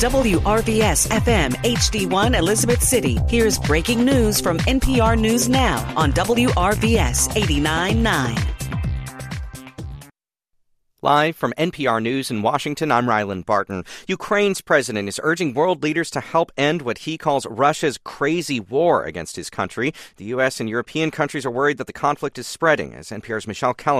WRVS FM HD1 Elizabeth City. Here's breaking news from NPR News Now on WRVS 89.9. Live from NPR News in Washington, I'm Rylan Barton. Ukraine's president is urging world leaders to help end what he calls Russia's crazy war against his country. The U.S. and European countries are worried that the conflict is spreading, as NPR's Michelle Kellum